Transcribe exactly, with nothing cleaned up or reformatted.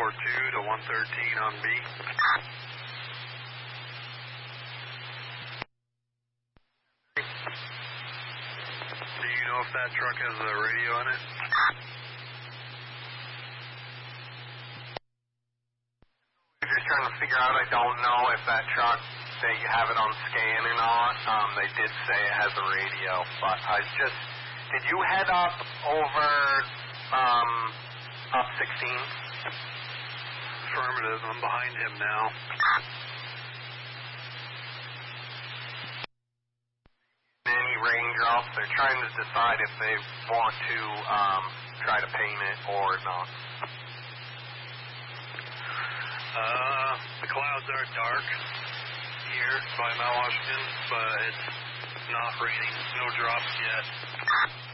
four two to one thirteen on B. Do you know if that truck has a radio in it? I'm just trying to figure out, I don't know if that truck, that you have it on scan or not. Um, they did say it has a radio, but I just, did you head up over, um, up sixteen? Affirmative, I'm behind him now. Any raindrops, they're trying to decide if they want to, um, try to paint it or not. Uh, the clouds are dark here by Mount Washington, but it's not raining. No drops yet.